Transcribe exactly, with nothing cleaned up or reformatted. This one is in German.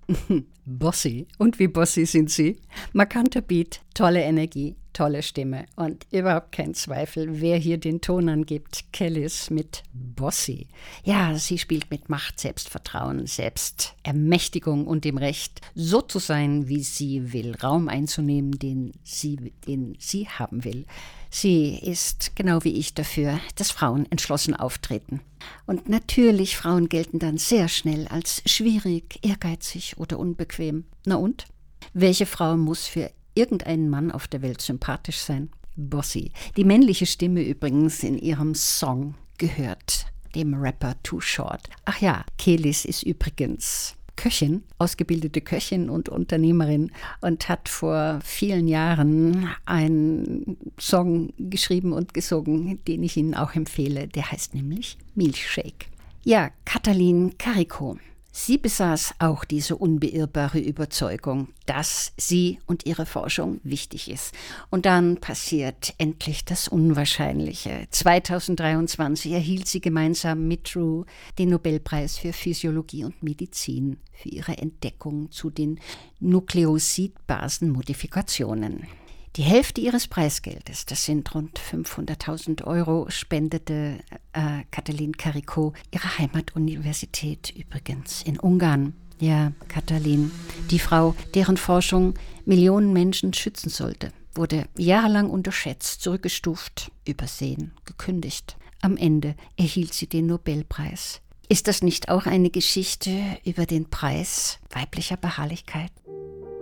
Bossy. Und wie bossy sind Sie? Markanter Beat, tolle Energie, tolle Stimme und überhaupt kein Zweifel, wer hier den Ton angibt. Kellys mit Bossy. Ja, sie spielt mit Macht, Selbstvertrauen, Selbstermächtigung und dem Recht, so zu sein, wie sie will, Raum einzunehmen, den sie, den sie haben will. Sie ist, genau wie ich, dafür, dass Frauen entschlossen auftreten. Und natürlich, Frauen gelten dann sehr schnell als schwierig, ehrgeizig oder unbequem. Na und? Welche Frau muss für irgendeinen Mann auf der Welt sympathisch sein? Bossy. Die männliche Stimme übrigens in ihrem Song gehört dem Rapper Too Short. Ach ja, Kelis ist übrigens Köchin, ausgebildete Köchin und Unternehmerin und hat vor vielen Jahren einen Song geschrieben und gesungen, den ich Ihnen auch empfehle. Der heißt nämlich Milchshake. Ja, Katalin Karikó. Sie besaß auch diese unbeirrbare Überzeugung, dass sie und ihre Forschung wichtig ist. Und dann passiert endlich das Unwahrscheinliche. zweitausenddreiundzwanzig erhielt sie gemeinsam mit Drew den Nobelpreis für Physiologie und Medizin für ihre Entdeckung zu den Nukleosid-Basen-Modifikationen. Die Hälfte ihres Preisgeldes, das sind rund fünfhunderttausend Euro, spendete äh, Katalin Karikó ihrer Heimatuniversität übrigens in Ungarn. Ja, Katalin, die Frau, deren Forschung Millionen Menschen schützen sollte, wurde jahrelang unterschätzt, zurückgestuft, übersehen, gekündigt. Am Ende erhielt sie den Nobelpreis. Ist das nicht auch eine Geschichte über den Preis weiblicher Beharrlichkeit?